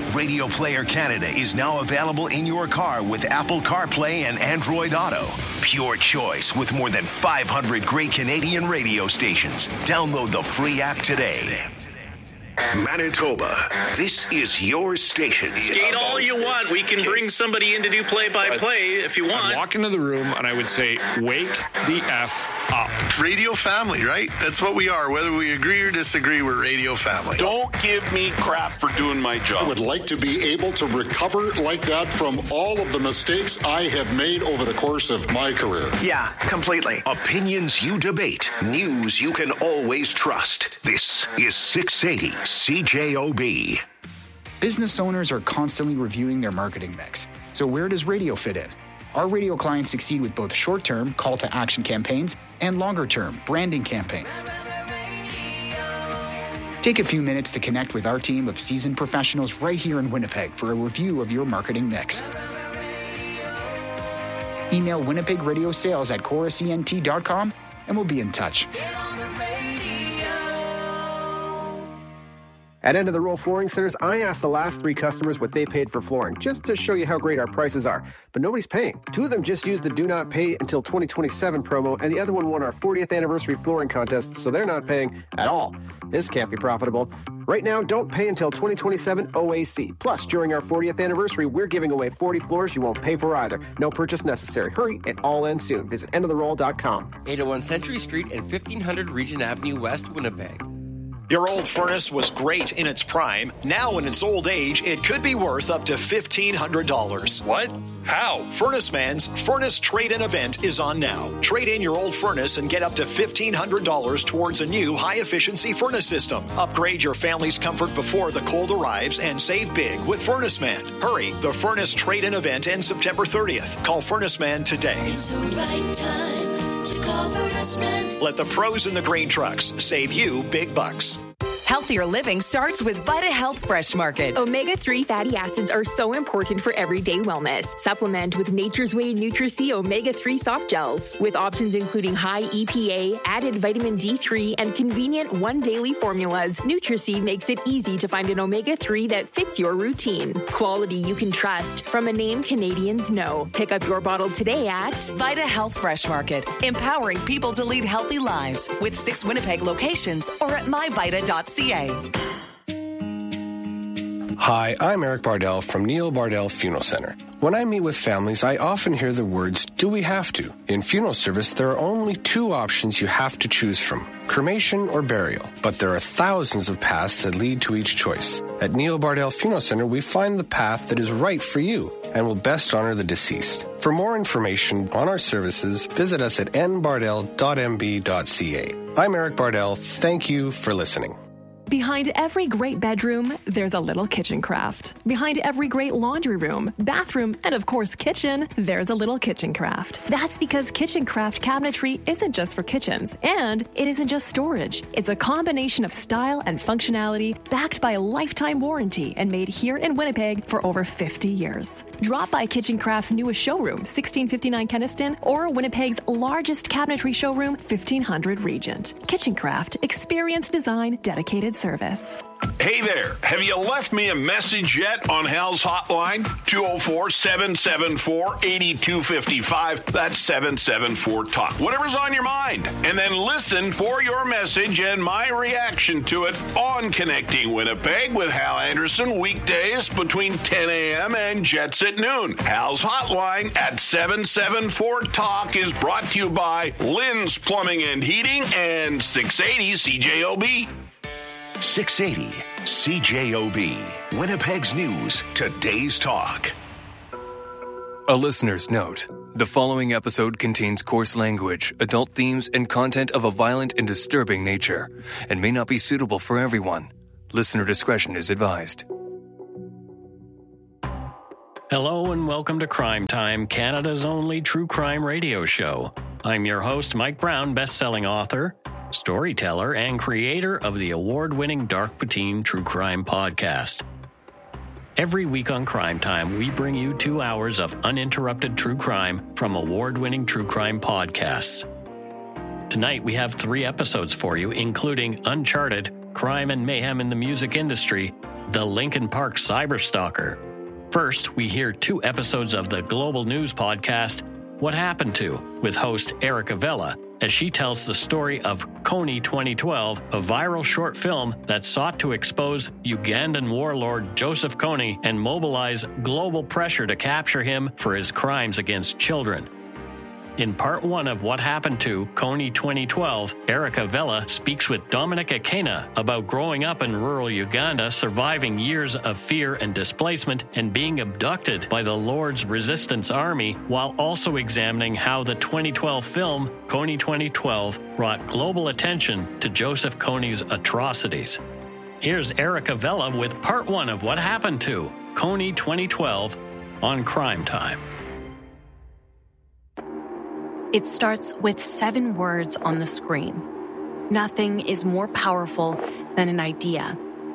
Radio Player Canada is now available in your car with Apple CarPlay and Android Auto. Pure choice with more than 500 great Canadian radio stations. Download the free app today. Manitoba, this is your station. Skate all you want. We can bring somebody in to do play-by-play if you want. I'd walk into the room and I would say, wake the F up. Radio family, right? That's what we are. Whether we agree or disagree, we're radio family. Don't give me crap for doing my job. I would like to be able to recover like that from all of the mistakes I have made over the course of my career. Yeah, completely. Opinions you debate. News you can always trust. This is 680 CJOB. Business owners are constantly reviewing their marketing mix. So where does radio fit in? Our radio clients succeed with both short-term call-to-action campaigns and longer-term branding campaigns. Take a few minutes to connect with our team of seasoned professionals right here in Winnipeg for a review of your marketing mix. Email winnipegradiosales@chorusent.com and we'll be in touch. At End of the Roll Flooring Centers, I asked the last 3 customers what they paid for flooring, just to show you how great our prices are. But nobody's paying. 2 of them just used the Do Not Pay Until 2027 promo, and the other one won our 40th anniversary flooring contest, so they're not paying at all. This can't be profitable. Right now, don't pay until 2027 OAC. Plus, during our 40th anniversary, we're giving away 40 floors you won't pay for either. No purchase necessary. Hurry, it all ends soon. Visit endoftheroll.com. 801 Century Street and 1500 Regent Avenue West, Winnipeg. Your old furnace was great in its prime. Now in its old age, it could be worth up to $1,500. What? How? Furnace Man's Furnace Trade-In event is on now. Trade in your old furnace and get up to $1,500 towards a new high-efficiency furnace system. Upgrade your family's comfort before the cold arrives and save big with Furnace Man. Hurry, the Furnace Trade-In event ends September 30th. Call Furnace Man today. It's the right time to call Furnace Man. Let the pros in the grain trucks save you big bucks. Healthier living starts with VitaHealth Fresh Market. Omega-3 fatty acids are so important for everyday wellness. Supplement with Nature's Way Nutri-C Omega-3 soft gels. With options including high EPA, added vitamin D3, and convenient one daily formulas, Nutri-C makes it easy to find an Omega-3 that fits your routine. Quality you can trust from a name Canadians know. Pick up your bottle today at VitaHealth Fresh Market. Empowering people to lead healthy lives with 6 Winnipeg locations or at myvita.ca. Hi, I'm Eric Bardell from Neil Bardell Funeral Center. When I meet with families, I often hear the words, do we have to? In funeral service, there are only 2 options you have to choose from, cremation or burial. But there are thousands of paths that lead to each choice. At Neil Bardell Funeral Center, we find the path that is right for you and will best honor the deceased. For more information on our services, visit us at nbardell.mb.ca. I'm Eric Bardell. Thank you for listening. Behind every great bedroom, there's a little kitchen craft. Behind every great laundry room, bathroom, and of course kitchen, there's a little kitchen craft. That's because kitchen craft cabinetry isn't just for kitchens, and it isn't just storage. It's a combination of style and functionality backed by a lifetime warranty and made here in Winnipeg for over 50 years. Drop by Kitchen Craft's newest showroom, 1659 Kenniston, or Winnipeg's largest cabinetry showroom, 1500 Regent. Kitchen Craft, experience design, dedicated service. Hey there, have you left me a message yet on Hal's hotline? 204-774-8255. That's 774-TALK. Whatever's on your mind. And then listen for your message and my reaction to it on Connecting Winnipeg with Hal Anderson, weekdays between 10 a.m. and Jets at noon. Hal's hotline at 774-TALK is brought to you by Lynn's Plumbing and Heating and 680 CJOB. 680 CJOB, Winnipeg's News, today's talk. A listener's note. The following episode contains coarse language, adult themes, and content of a violent and disturbing nature, and may not be suitable for everyone. Listener discretion is advised. Hello and welcome to Crime Time, Canada's only true crime radio show. I'm your host, Mike Brown, best-selling author, storyteller, and creator of the award-winning Dark Poutine True Crime podcast. Every week on Crime Time, we bring you 2 hours of uninterrupted true crime from award-winning true crime podcasts. Tonight, we have 3 episodes for you, including Uncharted, Crime and Mayhem in the Music Industry, The Lincoln Park Cyberstalker. First, we hear 2 episodes of the global news podcast, What Happened To, with host Erica Vela, as she tells the story of Kony 2012, a viral short film that sought to expose Ugandan warlord Joseph Kony and mobilize global pressure to capture him for his crimes against children. In part 1 of What Happened To Kony 2012, Erica Vela speaks with Dominic Akena about growing up in rural Uganda, surviving years of fear and displacement, and being abducted by the Lord's Resistance Army, while also examining how the 2012 film Kony 2012 brought global attention to Joseph Kony's atrocities. Here's Erica Vela with part 1 of What Happened To Kony 2012 on Crime Time. It starts with 7 words on the screen. Nothing is more powerful than an idea.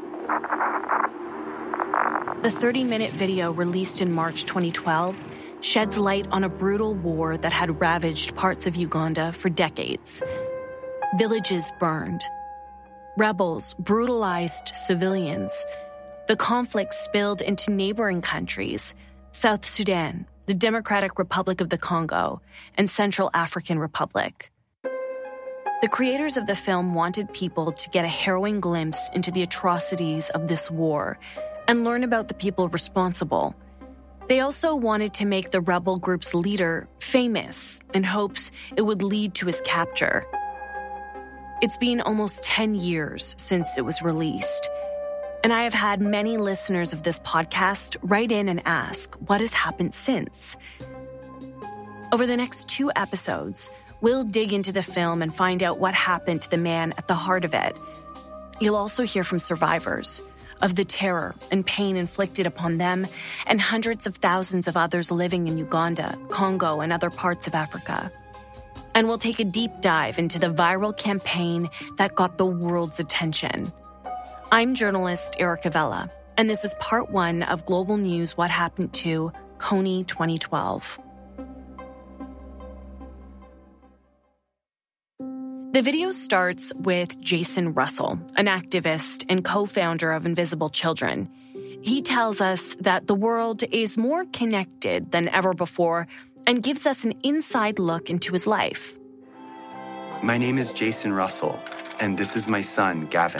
The 30-minute video released in March 2012 sheds light on a brutal war that had ravaged parts of Uganda for decades. Villages burned. Rebels brutalized civilians. The conflict spilled into neighboring countries, South Sudan, the Democratic Republic of the Congo, and Central African Republic. The creators of the film wanted people to get a harrowing glimpse into the atrocities of this war and learn about the people responsible. They also wanted to make the rebel group's leader famous in hopes it would lead to his capture. It's been almost 10 years since it was released, and I have had many listeners of this podcast write in and ask what has happened since. Over the next 2 episodes, we'll dig into the film and find out what happened to the man at the heart of it. You'll also hear from survivors of the terror and pain inflicted upon them and hundreds of thousands of others living in Uganda, Congo, and other parts of Africa. And we'll take a deep dive into the viral campaign that got the world's attention. I'm journalist Erica Vela, and this is part 1 of Global News What Happened To Kony 2012. The video starts with Jason Russell, an activist and co-founder of Invisible Children. He tells us that the world is more connected than ever before and gives us an inside look into his life. My name is Jason Russell, and this is my son, Gavin.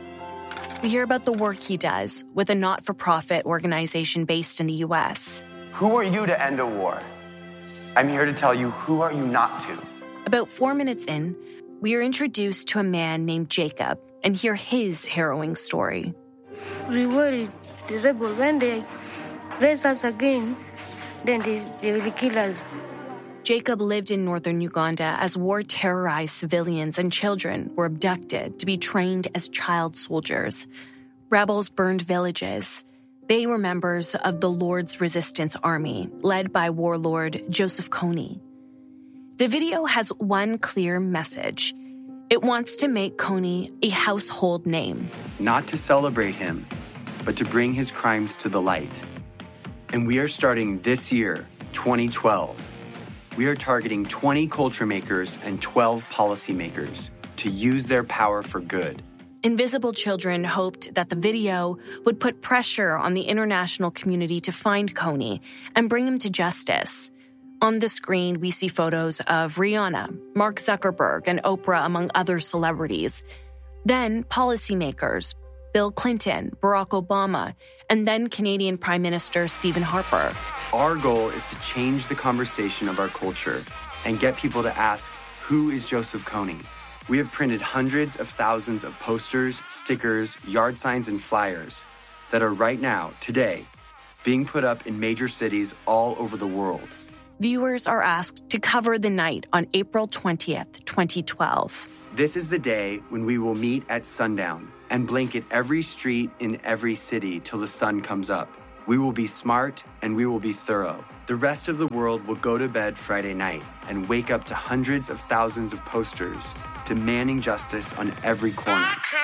We hear about the work he does with a not-for-profit organization based in the U.S. Who are you to end a war? I'm here to tell you, who are you not to? About 4 minutes in, we are introduced to a man named Jacob and hear his harrowing story. We worried the rebel, when they raise us again, then they will kill us. Jacob lived in northern Uganda as war terrorized civilians and children were abducted to be trained as child soldiers. Rebels burned villages. They were members of the Lord's Resistance Army, led by warlord Joseph Kony. The video has one clear message. It wants to make Kony a household name. Not to celebrate him, but to bring his crimes to the light. And we are starting this year, 2012. We are targeting 20 culture makers and 12 policymakers to use their power for good. Invisible Children hoped that the video would put pressure on the international community to find Kony and bring him to justice. On the screen, we see photos of Rihanna, Mark Zuckerberg, and Oprah, among other celebrities. Then policymakers, Bill Clinton, Barack Obama, and then Canadian Prime Minister Stephen Harper. Our goal is to change the conversation of our culture and get people to ask, who is Joseph Kony? We have printed hundreds of thousands of posters, stickers, yard signs, and flyers that are right now, today, being put up in major cities all over the world. Viewers are asked to cover the night on April 20th, 2012. This is the day when we will meet at sundown and blanket every street in every city till the sun comes up. We will be smart and we will be thorough. The rest of the world will go to bed Friday night and wake up to hundreds of thousands of posters demanding justice on every corner.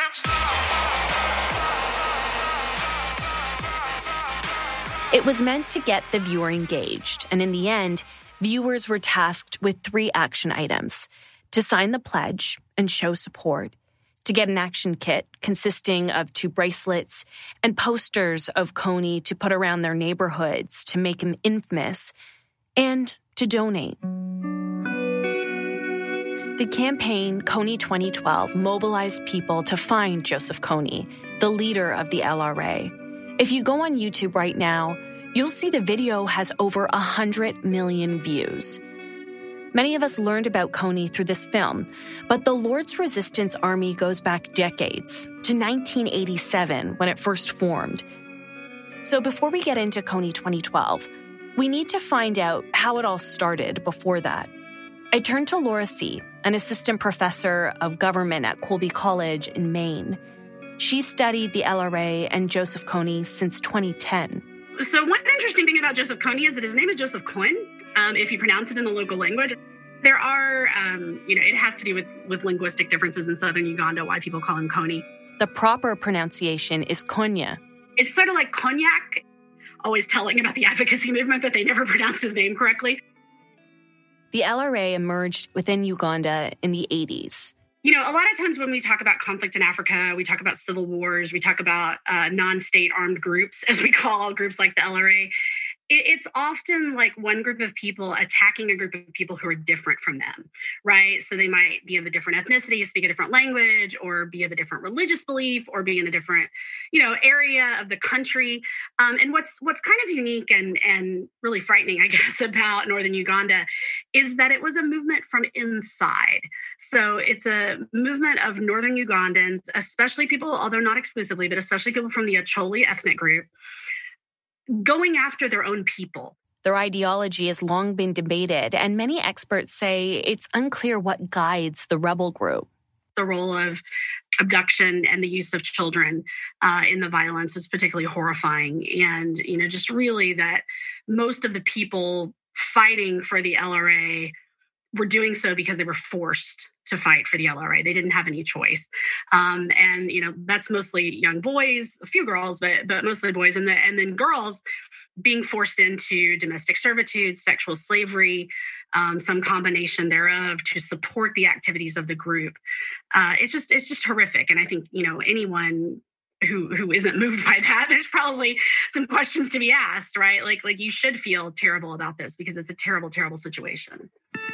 It was meant to get the viewer engaged, and in the end, viewers were tasked with 3 action items: to sign the pledge and show support, to get an action kit consisting of 2 bracelets and posters of Kony to put around their neighborhoods to make him infamous, and to donate. The campaign Kony 2012 mobilized people to find Joseph Kony, the leader of the LRA. If you go on YouTube right now, you'll see the video has over 100 million views. Many of us learned about Kony through this film, but the Lord's Resistance Army goes back decades, to 1987 when it first formed. So before we get into Kony 2012, we need to find out how it all started before that. I turned to Laura See., an assistant professor of government at Colby College in Maine. She studied the LRA and Joseph Kony since 2010. So one interesting thing about Joseph Kony is that his name is Joseph Cohen, if you pronounce it in the local language. There are, it has to do with linguistic differences in southern Uganda, why people call him Kony. The proper pronunciation is Konya. It's sort of like cognac, always telling about the advocacy movement that they never pronounced his name correctly. The LRA emerged within Uganda in the 80s. A lot of times when we talk about conflict in Africa, we talk about civil wars, we talk about non-state armed groups, as we call groups like the LRA. It's often like one group of people attacking a group of people who are different from them, right? So they might be of a different ethnicity, speak a different language, or be of a different religious belief, or be in a different, area of the country. And what's kind of unique and really frightening, I guess, about Northern Uganda is that it was a movement from inside. So it's a movement of Northern Ugandans, especially people, although not exclusively, but especially people from the Acholi ethnic group, going after their own people. Their ideology has long been debated, and many experts say it's unclear what guides the rebel group. The role of abduction and the use of children in the violence is particularly horrifying. And, just really that most of the people fighting for the LRA were doing so because they were forced to fight for the LRA. They didn't have any choice. And, that's mostly young boys, a few girls, but mostly boys. And then girls being forced into domestic servitude, sexual slavery, some combination thereof to support the activities of the group. It's just horrific. And I think, anyone who isn't moved by that, there's probably some questions to be asked, right? Like you should feel terrible about this because it's a terrible, terrible situation.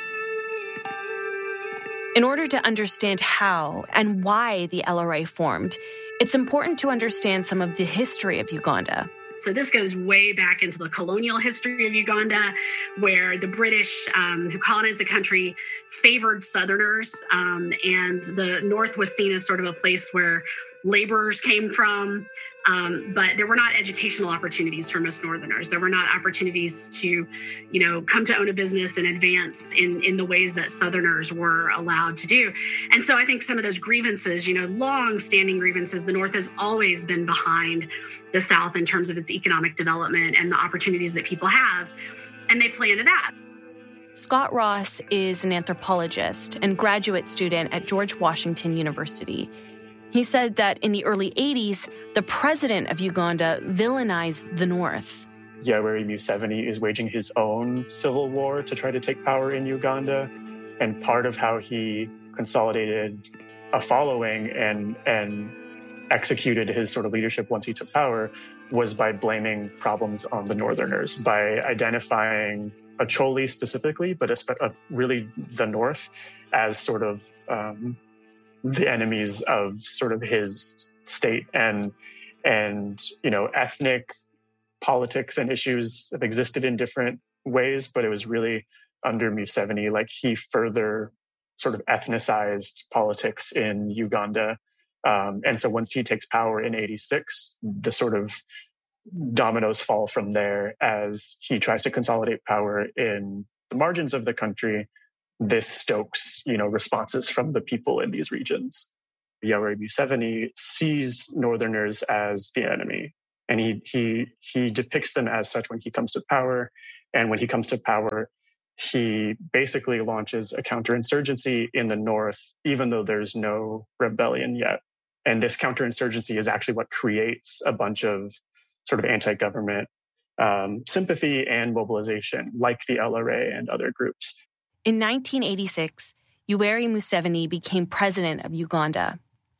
In order to understand how and why the LRA formed, it's important to understand some of the history of Uganda. So this goes way back into the colonial history of Uganda, where the British who colonized the country favored Southerners, and the North was seen as sort of a place where laborers came from, but there were not educational opportunities for most Northerners. There were not opportunities to, come to own a business and advance in the ways that Southerners were allowed to do. And so I think some of those grievances, long-standing grievances, the North has always been behind the South in terms of its economic development and the opportunities that people have, and they play into that. Scott Ross is an anthropologist and graduate student at George Washington University. He said that in the early 80s, the president of Uganda villainized the North. Yoweri Museveni is waging his own civil war to try to take power in Uganda. And part of how he consolidated a following and executed his sort of leadership once he took power was by blaming problems on the Northerners, by identifying Acholi specifically, but really the North as sort of the enemies of sort of his state, and ethnic politics and issues have existed in different ways, but it was really under Museveni, like he further sort of ethnicized politics in Uganda. And so once he takes power in 86, the sort of dominoes fall from there as he tries to consolidate power in the margins of the country. This stokes, responses from the people in these regions. Yoweri Museveni sees Northerners as the enemy, and he depicts them as such when he comes to power. And when he comes to power, he basically launches a counterinsurgency in the North, even though there's no rebellion yet. And this counterinsurgency is actually what creates a bunch of sort of anti-government sympathy and mobilization, like the LRA and other groups. In 1986, Yoweri Museveni became president of Uganda.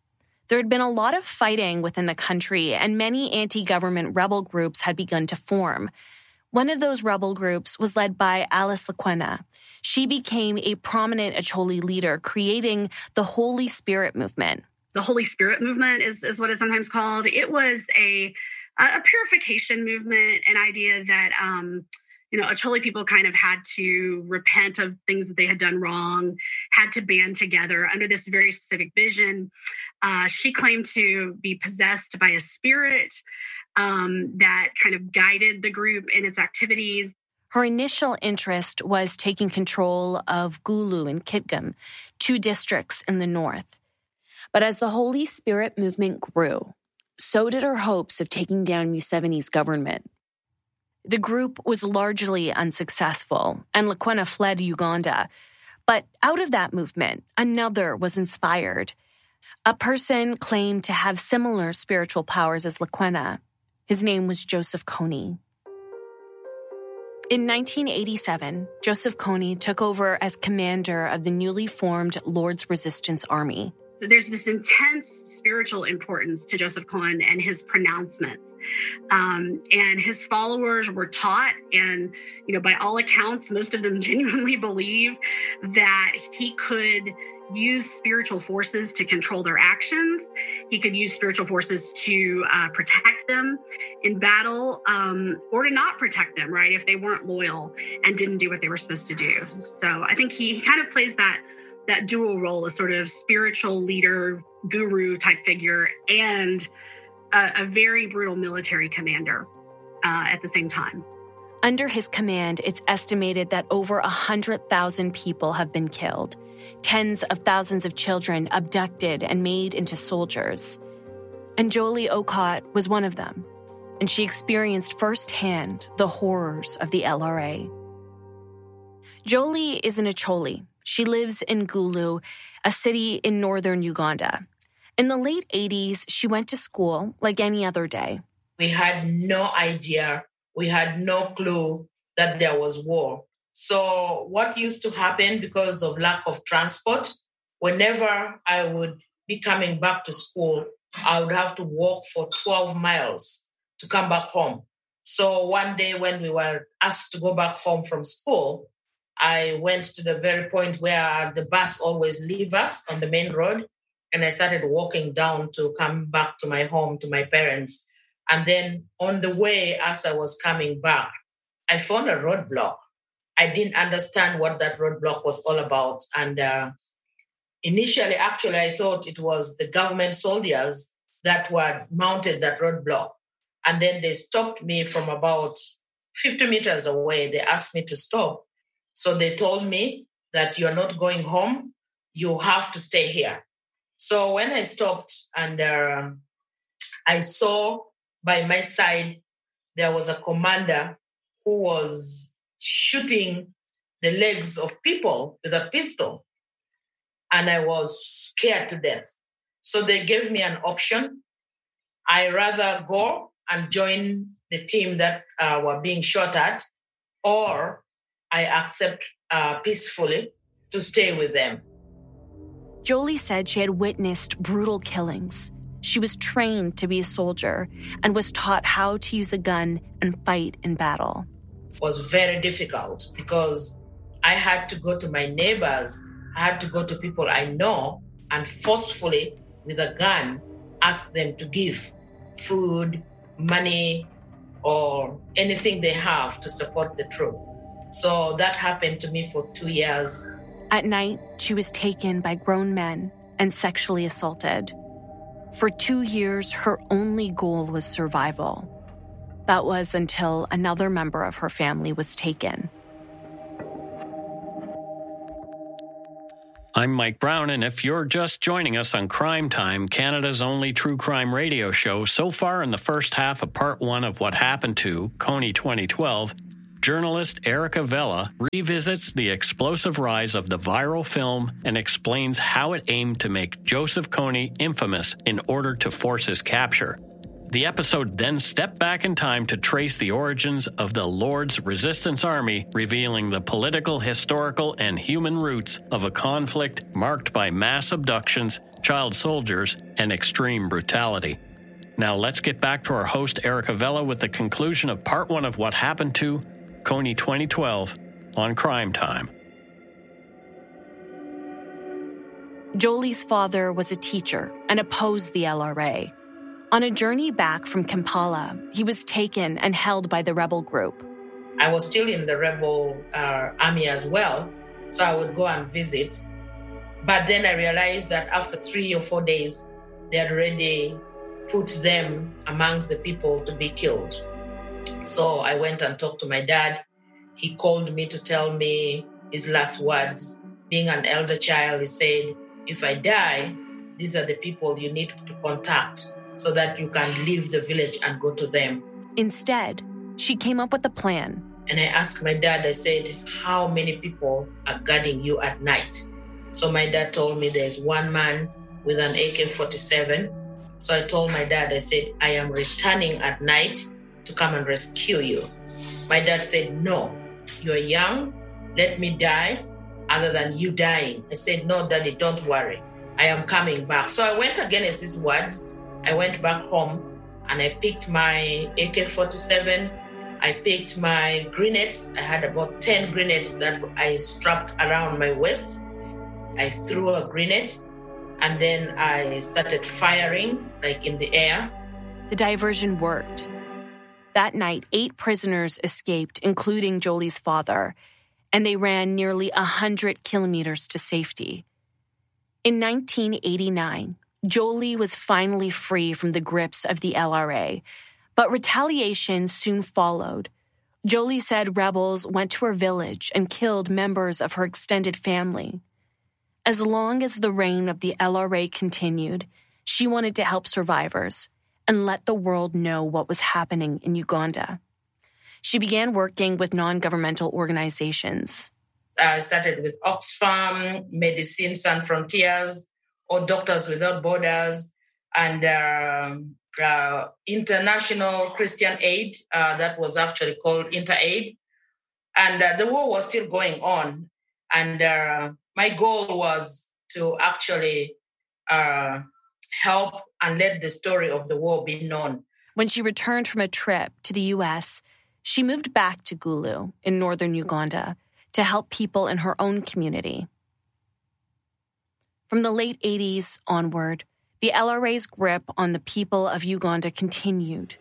There had been a lot of fighting within the country, and many anti-government rebel groups had begun to form. One of those rebel groups was led by Alice Lekwena. She became a prominent Acholi leader, creating the Holy Spirit movement. The Holy Spirit movement is what it's sometimes called. It was a purification movement, an idea that Acholi people kind of had to repent of things that they had done wrong, had to band together under this very specific vision. She claimed to be possessed by a spirit that kind of guided the group in its activities. Her initial interest was taking control of Gulu and Kitgum, 2 districts in the north. But as the Holy Spirit movement grew, so did her hopes of taking down Museveni's government. The group was largely unsuccessful, and Lekwena fled Uganda. But out of that movement, another was inspired. A person claimed to have similar spiritual powers as Lekwena. His name was Joseph Kony. In 1987, Joseph Kony took over as commander of the newly formed Lord's Resistance Army. So there's this intense spiritual importance to Joseph Kony and his pronouncements. And his followers were taught, and by all accounts, most of them genuinely believe that he could use spiritual forces to control their actions. He could use spiritual forces to protect them in battle, or to not protect them, right, if they weren't loyal and didn't do what they were supposed to do. So I think he kind of plays that dual role, a sort of spiritual leader, guru type figure, and a very brutal military commander at the same time. Under his command, it's estimated that over 100,000 people have been killed, tens of thousands of children abducted and made into soldiers. And Jolie Okot was one of them, and she experienced firsthand the horrors of the LRA. Jolie is an Acholi. She lives in Gulu, a city in northern Uganda. In the late 80s, she went to school like any other day. We had no idea. We had no clue that there was war. So what used to happen because of lack of transport, whenever I would be coming back to school, I would have to walk for 12 miles to come back home. So one day when we were asked to go back home from school, I went to the very point where the bus always leaves us on the main road, and I started walking down to come back to my home, to my parents. And then on the way, as I was coming back, I found a roadblock. I didn't understand what that roadblock was all about. And initially, actually, I thought it was the government soldiers that were mounted that roadblock. And then they stopped me from about 50 meters away. They asked me to stop. So they told me that you're not going home. You have to stay here. So when I stopped and I saw by my side, there was a commander who was shooting the legs of people with a pistol. And I was scared to death. So they gave me an option. I rather go and join the team that were being shot at, or I accept peacefully to stay with them. Jolie said she had witnessed brutal killings. She was trained to be a soldier and was taught how to use a gun and fight in battle. It was very difficult because I had to go to my neighbors, I had to go to people I know and forcefully, with a gun, ask them to give food, money, or anything they have to support the troop. So that happened to me for 2 years. At night, she was taken by grown men and sexually assaulted. For 2 years, her only goal was survival. That was until another member of her family was taken. I'm Mike Brown, and if you're just joining us on Crime Time, Canada's only true crime radio show, so far in the first half of Part 1 of What Happened to Kony 2012, journalist Erica Vela revisits the explosive rise of the viral film and explains how it aimed to make Joseph Kony infamous in order to force his capture. The episode then stepped back in time to trace the origins of the Lord's Resistance Army, revealing the political, historical, and human roots of a conflict marked by mass abductions, child soldiers, and extreme brutality. Now let's get back to our host, Erica Vella, with the conclusion of part one of What Happened to Kony 2012 on Crime Time. Jolie's father was a teacher and opposed the LRA. On a journey back from Kampala, he was taken and held by the rebel group. I was still in the rebel army as well, so I would go and visit. But then I realized that after 3 or 4 days, they had already put them amongst the people to be killed. So I went and talked to my dad. He called me to tell me his last words. Being an elder child, he said, if I die, these are the people you need to contact so that you can leave the village and go to them. Instead, she came up with a plan. And I asked my dad, I said, how many people are guarding you at night? So my dad told me there's one man with an AK-47. So I told my dad, I said, I am returning at night to come and rescue you. My dad said, no, you're young, let me die other than you dying. I said, no, Daddy, don't worry. I am coming back. So I went against his words. I went back home and I picked my AK-47. I picked my grenades. I had about 10 grenades that I strapped around my waist. I threw a grenade and then I started firing like in the air. The diversion worked. That night, 8 prisoners escaped, including Jolie's father, and they ran nearly 100 kilometers to safety. In 1989, Jolie was finally free from the grips of the LRA, but retaliation soon followed. Jolie said rebels went to her village and killed members of her extended family. As long as the reign of the LRA continued, she wanted to help survivors and let the world know what was happening in Uganda. She began working with non-governmental organizations. I started with Oxfam, Medicine Sans Frontières, or Doctors Without Borders, and International Christian Aid, that was actually called InterAid. And the war was still going on. And my goal was to actually help and let the story of the war be known. When she returned from a trip to the U.S., she moved back to Gulu in northern Uganda to help people in her own community. From the late 80s onward, the LRA's grip on the people of Uganda continued.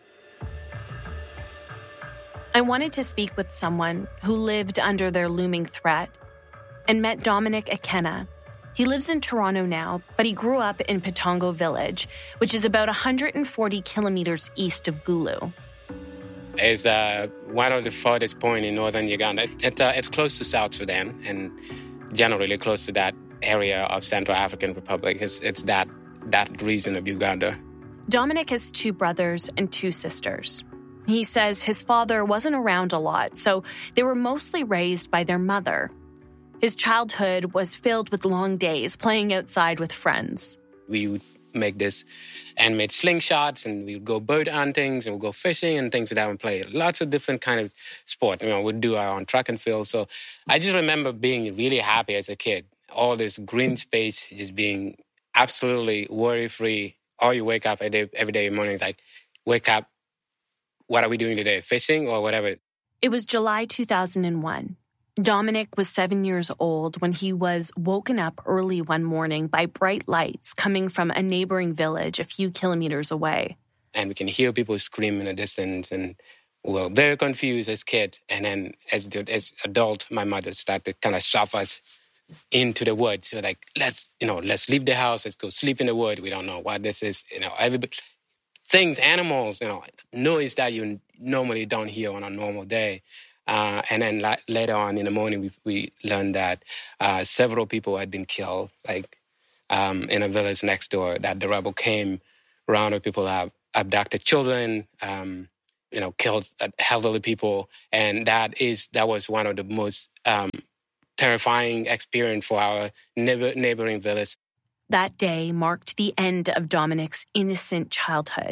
I wanted to speak with someone who lived under their looming threat and met Dominic Ekena. He lives in Toronto now, but he grew up in Patongo Village, which is about 140 kilometers east of Gulu. It's one of the farthest points in northern Uganda. It's close to South Sudan and generally close to that area of Central African Republic. It's that region of Uganda. Dominic has 2 brothers and 2 sisters. He says his father wasn't around a lot, so they were mostly raised by their mother. His childhood was filled with long days playing outside with friends. We would make this and made slingshots, and we would go bird hunting, and we'd go fishing and things like that and play lots of different kind of sport. We'd do our own track and field. So I just remember being really happy as a kid. All this green space just being absolutely worry-free. Or you wake up every day morning, like, wake up, what are we doing today? Fishing or whatever? It was July 2001. Dominic was 7 years old when he was woken up early one morning by bright lights coming from a neighboring village a few kilometers away. And we can hear people scream in the distance, and we were very confused as kids. And then as adult, my mother started to kind of shove us into the woods. So like, let's leave the house, let's go sleep in the wood. We don't know what this is. Things, animals, noise that you normally don't hear on a normal day. And then later on in the morning, we learned that several people had been killed, like in a village next door, that the rebel came around where people have abducted children, killed elderly people. And that was one of the most terrifying experience for our neighboring village. That day marked the end of Dominic's innocent childhood.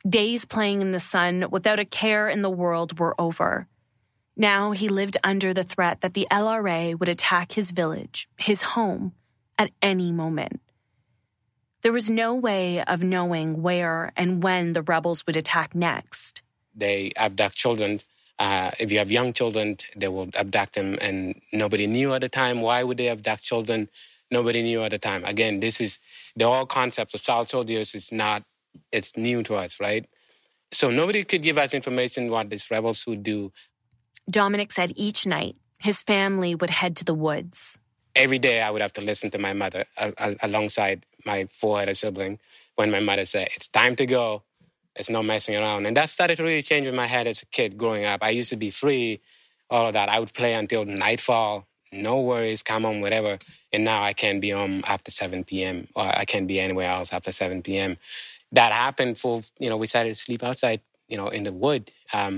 Days playing in the sun without a care in the world were over. Now he lived under the threat that the LRA would attack his village, his home, at any moment. There was no way of knowing where and when the rebels would attack next. They abduct children. If you have young children, they will abduct them, and nobody knew at the time. Why would they abduct children? Nobody knew at the time. Again, this is the whole concept of child soldiers it's new to us, right? So nobody could give us information what these rebels would do. Dominic said each night, his family would head to the woods. Every day I would have to listen to my mother alongside my four-headed sibling when my mother said, it's time to go. It's no messing around. And that started to really change in my head as a kid growing up. I used to be free, all of that. I would play until nightfall, no worries, come home, whatever. And now I can't be home after 7 p.m. or I can't be anywhere else after 7 p.m. That happened we started to sleep outside, in the wood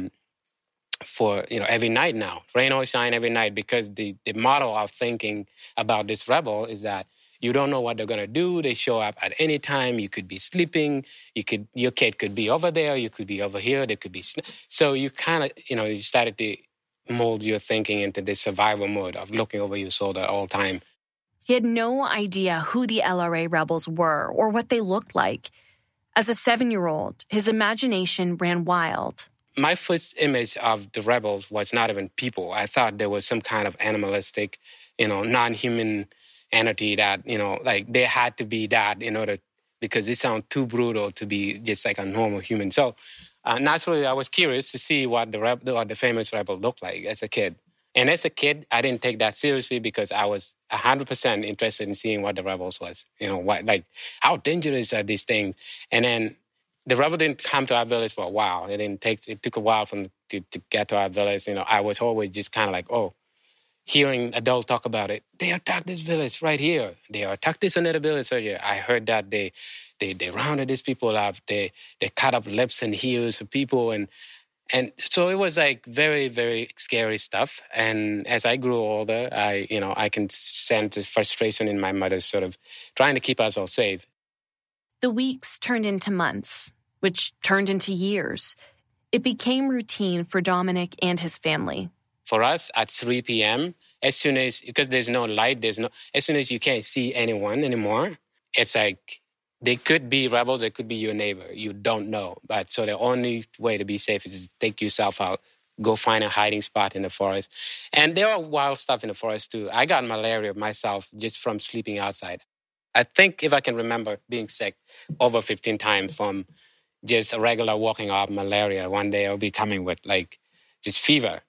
for, every night now, rain or shine every night, because the model of thinking about this rebel is that you don't know what they're going to do. They show up at any time. You could be sleeping. Your kid could be over there. You could be over here. There could be... So you kind of, you started to mold your thinking into this survival mode of looking over your shoulder all the time. He had no idea who the LRA rebels were or what they looked like. As a 7-year-old, his imagination ran wild. My first image of the rebels was not even people. I thought there was some kind of animalistic, non-human entity that, they had to be that in order, because it sounds too brutal to be just like a normal human. So naturally, I was curious to see what the famous rebel looked like as a kid. And as a kid, I didn't take that seriously because I was 100% interested in seeing what the rebels was. How dangerous are these things? And then the rebel didn't come to our village for a while. It took a while to get to our village. I was always just kind of like, hearing adults talk about it. They attacked this village right here. They attacked this another village right here. I heard that they rounded these people up. They cut up lips and heels of people, and so it was like very, very scary stuff. And as I grew older, I can sense the frustration in my mother sort of trying to keep us all safe. The weeks turned into months, which turned into years. It became routine for Dominic and his family. For us, at 3 p.m., because there's no light, as soon as you can't see anyone anymore, it's like they could be rebels, they could be your neighbor. You don't know. But so the only way to be safe is to take yourself out, go find a hiding spot in the forest. And there are wild stuff in the forest too. I got malaria myself just from sleeping outside. I think if I can remember being sick over 15 times from just a regular walking off malaria, one day I'll be coming with just fever.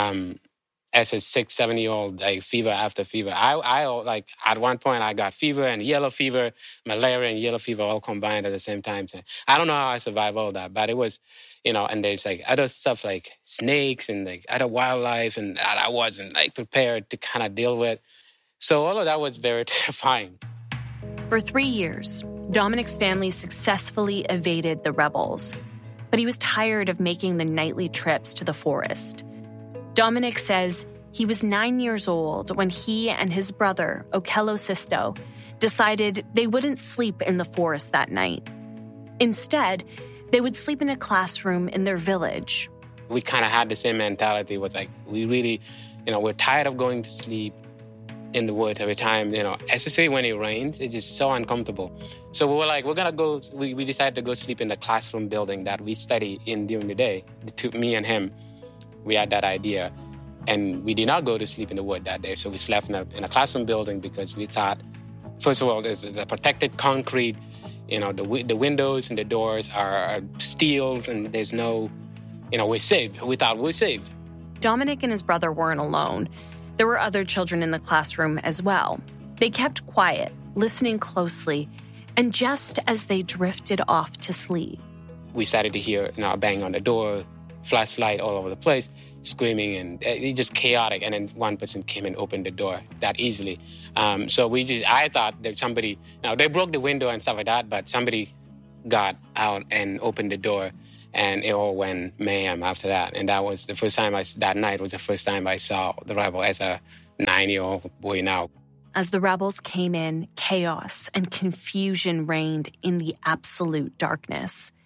As a 6-7-year-old, fever after fever. I at one point I got fever and yellow fever, malaria and yellow fever all combined at the same time. So I don't know how I survived all that, but it was, and there's other stuff like snakes and other wildlife and that I wasn't prepared to kind of deal with. So all of that was very terrifying. For 3 years, Dominic's family successfully evaded the rebels, but he was tired of making the nightly trips to the forest. Dominic says he was 9 years old when he and his brother, Okello Sisto, decided they wouldn't sleep in the forest that night. Instead, they would sleep in a classroom in their village. We kind of had the same mentality. It was we really, we're tired of going to sleep in the woods every time, especially when it rains. It's just so uncomfortable. So we were we're going to go, we decided to go sleep in the classroom building that we study in during the day. Me and him, we had that idea. And we did not go to sleep in the wood that day. So we slept in a classroom building because we thought, first of all, there's a protected concrete. The windows and the doors are steels and there's no, we're safe. We thought we're safe. Dominic and his brother weren't alone. There were other children in the classroom as well. They kept quiet, listening closely, and just as they drifted off to sleep, we started to hear a bang on the door, flashlight all over the place, screaming, and it's just chaotic. And then one person came and opened the door that easily. So I thought that somebody, they broke the window and stuff like that, but somebody got out and opened the door, and it all went mayhem after that. And that was the first time that night was the first time I saw the rebel as a 9-year-old boy now. As the rebels came in, chaos and confusion reigned in the absolute darkness.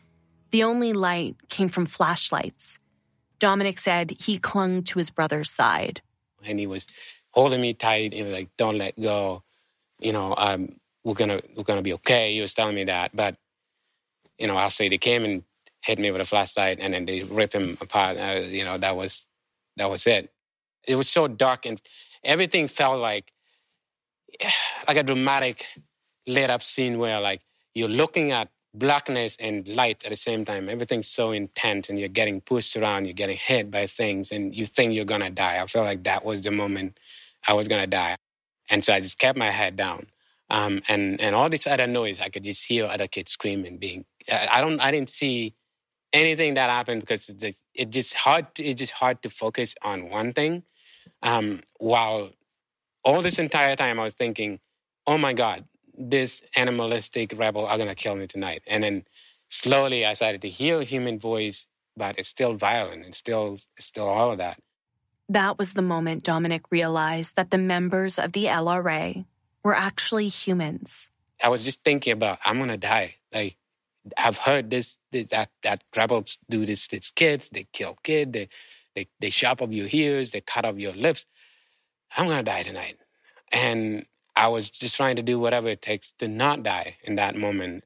The only light came from flashlights. Dominic said he clung to his brother's side. And he was holding me tight and like, don't let go. We're gonna be okay. He was telling me that. But, after they came and hit me with a flashlight and then they ripped him apart, that was it. It was so dark and everything felt like a dramatic lit up scene where like you're looking at blackness and light at the same time. Everything's so intense and you're getting pushed around, you're getting hit by things and you think you're going to die. I felt like that was the moment I was going to die. And so I just kept my head down. And all this other noise, I could just hear other kids screaming, I didn't see anything that happened because it's just hard to focus on one thing. While all this entire time I was thinking, oh my God, this animalistic rebel are going to kill me tonight. And then slowly I started to hear a human voice, but it's still violent. It's still all of that. That was the moment Dominic realized that the members of the LRA were actually humans. I was just thinking about, I'm going to die. Like, I've heard that rebels do this to kids. They kill kids. They chop off your ears. They cut off your lips. I'm going to die tonight. And I was just trying to do whatever it takes to not die in that moment.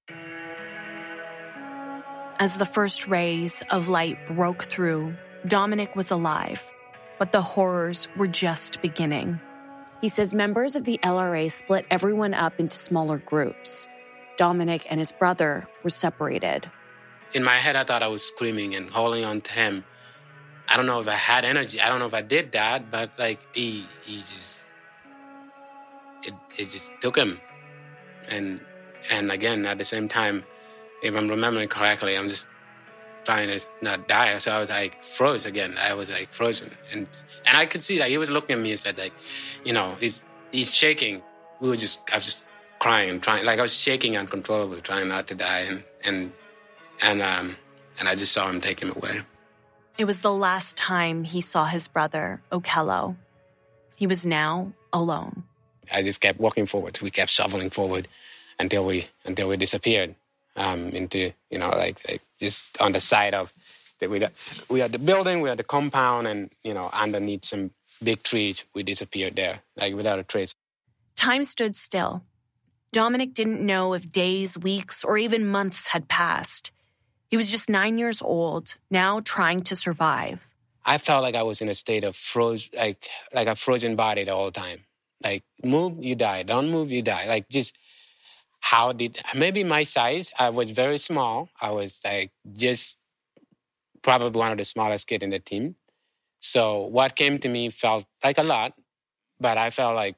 As the first rays of light broke through, Dominic was alive, but the horrors were just beginning. He says members of the LRA split everyone up into smaller groups. Dominic and his brother were separated. In my head, I thought I was screaming and holding on to him. I don't know if I had energy. I don't know if I did that, but like he just, it just took him. And again, at the same time, if I'm remembering correctly, I'm just trying to not die. So I was like froze again. I was like frozen. And I could see that he was looking at me and said like, he's shaking. I was just crying and trying, like I was shaking uncontrollably, trying not to die. And I just saw him take him away. It was the last time he saw his brother, Okello. He was now alone. I just kept walking forward. We kept shoveling forward until we disappeared into, like just on the side of, we had the building, we had the compound, and, underneath some big trees, we disappeared there, like without a trace. Time stood still. Dominic didn't know if days, weeks, or even months had passed. He was just 9 years old, now trying to survive. I felt like I was in a state of like a frozen body the whole time. Like, move, you die. Don't move, you die. Like, just maybe my size, I was very small. I was like just probably one of the smallest kids in the team. So what came to me felt like a lot, but I felt like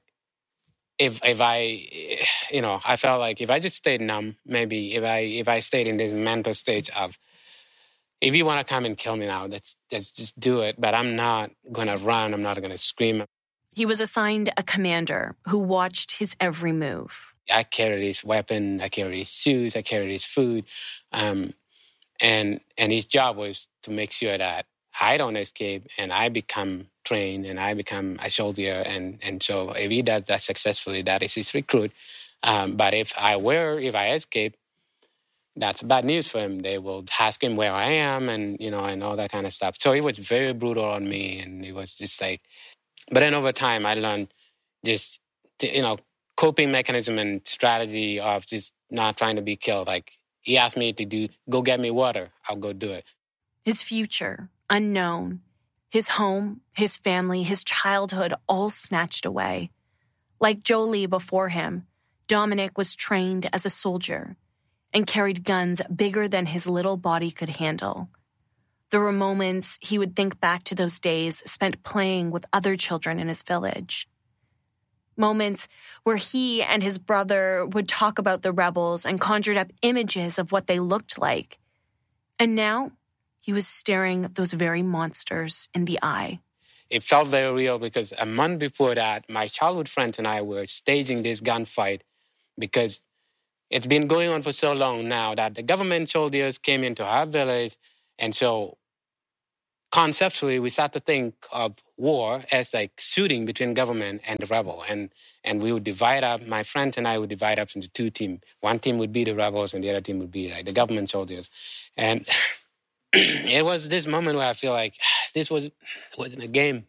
I felt like if I just stayed numb, maybe if I stayed in this mental state of, if you want to come and kill me now, let's just do it. But I'm not going to run. I'm not going to scream. He was assigned a commander who watched his every move. I carried his weapon. I carried his shoes. I carried his food. And his job was to make sure that I don't escape and I become trained and I become a soldier. And so if he does that successfully, that is his recruit. But if I escape, that's bad news for him. They will ask him where I am and, and all that kind of stuff. So he was very brutal on me. And it was just like, but then over time, I learned just, coping mechanism and strategy of just not trying to be killed. Like, he asked me to go get me water. I'll go do it. His future, unknown. His home, his family, his childhood, all snatched away. Like Jolie before him, Dominic was trained as a soldier and carried guns bigger than his little body could handle. There were moments he would think back to those days spent playing with other children in his village. Moments where he and his brother would talk about the rebels and conjured up images of what they looked like. And now he was staring those very monsters in the eye. It felt very real because a month before that, my childhood friends and I were staging this gunfight because it's been going on for so long now that the government soldiers came into our village. And so conceptually, we start to think of war as like shooting between government and the rebel. And we would divide up, my friends and I would divide up into two teams. One team would be the rebels and the other team would be like the government soldiers. And it was this moment where I feel like this wasn't a game.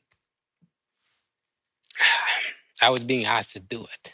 I was being asked to do it.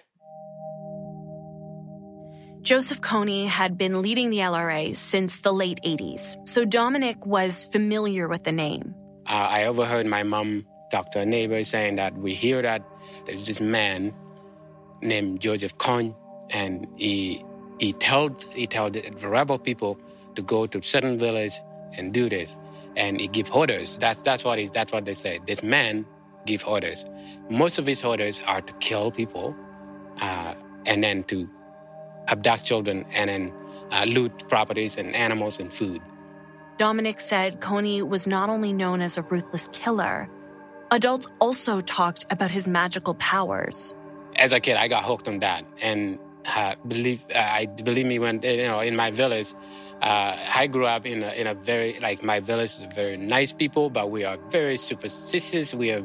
Joseph Kony had been leading the LRA since the late 80s, so Dominic was familiar with the name. I overheard my mom talk to a neighbor saying that we hear that there's this man named Joseph Kony, and he told the rebel people to go to certain village and do this, and he give orders. That's what they say. This man give orders. Most of his orders are to kill people, and then to abduct children, and then loot properties and animals and food. Dominic said Kony was not only known as a ruthless killer, adults also talked about his magical powers. As a kid, I got hooked on that, and believe me, when in my village, I grew up in a very my village is very nice people, but we are very superstitious. We are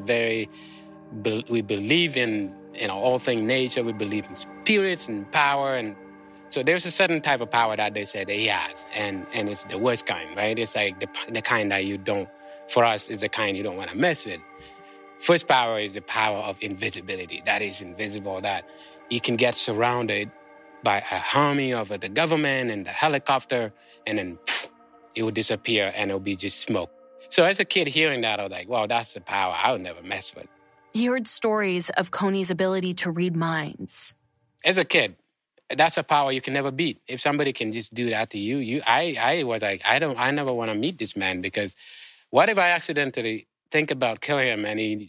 we believe in all things nature. We believe in spirits and power, and so there's a certain type of power that they say that he has, and it's the worst kind, right? It's like the kind that you don't. For us, it's the kind you don't want to mess with. First power is the power of invisibility. That is invisible, that you can get surrounded by a army of the government and the helicopter, and then it will disappear and it'll be just smoke. So as a kid hearing that, I was like, well, that's the power I would never mess with. He heard stories of Kony's ability to read minds. As a kid, that's a power you can never beat. If somebody can just do that to you, I was like, I never want to meet this man, because what if I accidentally think about killing him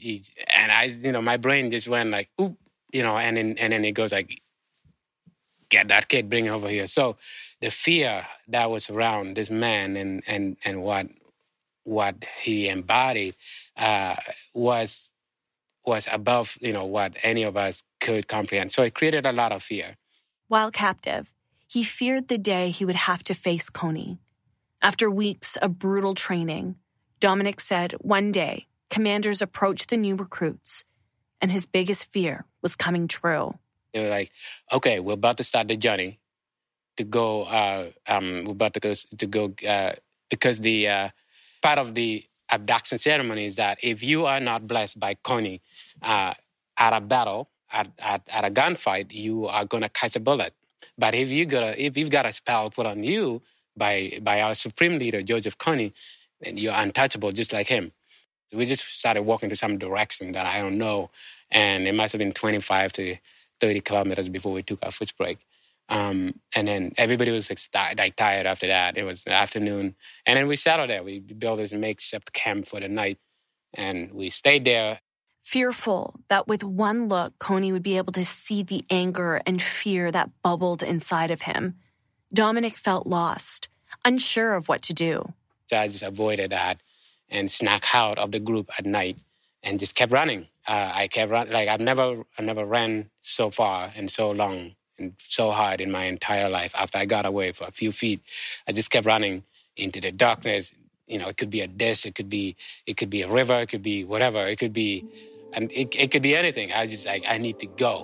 and my brain just went like, oop, and then it goes like, get that kid, bring him over here. So the fear that was around this man and what he embodied was above, what any of us could comprehend. So it created a lot of fear. While captive, he feared the day he would have to face Kony. After weeks of brutal training, Dominic said one day commanders approached the new recruits, and his biggest fear was coming true. They were like, okay, we're about to start the journey to go, because the part of the abduction ceremony is that if you are not blessed by Kony at a battle, at a gunfight, you are going to catch a bullet. But if you've got a spell put on you by our supreme leader, Joseph Kony, then you're untouchable, just like him. So we just started walking to some direction that I don't know, and it must have been 25 to 30 kilometers before we took our first break. And then everybody was tired after that. It was the afternoon. And then we settled there. We built this makeshift camp for the night, and we stayed there. Fearful that with one look, Kony would be able to see the anger and fear that bubbled inside of him, Dominic felt lost, unsure of what to do. So I just avoided that and snuck out of the group at night and just kept running. I kept running. Like I've never ran so far and so long and so hard in my entire life. After I got away for a few feet, I just kept running into the darkness. It could be a disc, it could be a river, it could be whatever, it could be anything. I just I need to go.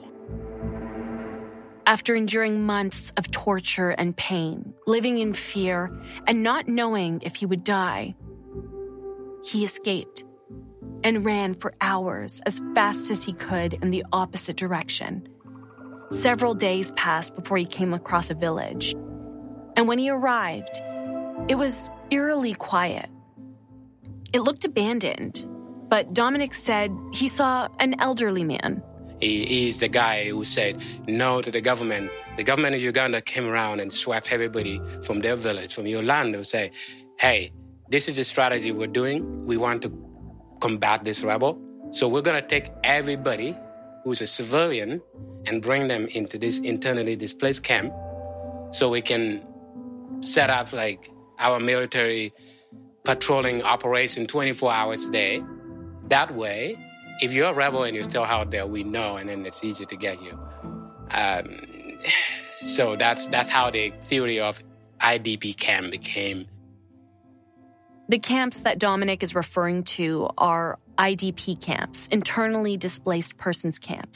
After enduring months of torture and pain, living in fear, and not knowing if he would die, he escaped and ran for hours as fast as he could in the opposite direction. Several days passed before he came across a village. And when he arrived, it was eerily quiet. It looked abandoned, but Dominic said he saw an elderly man. He's the guy who said no to the government. The government of Uganda came around and swept everybody from their village, from your land. They would say, hey, this is the strategy we're doing. We want to combat this rebel. So we're going to take everybody who's a civilian and bring them into this internally displaced camp so we can set up our military patrolling operation 24 hours a day. That way, if you're a rebel and you're still out there, we know, and then it's easy to get you. So that's how the theory of IDP camp became. The camps that Dominic is referring to are IDP camps, internally displaced persons camps.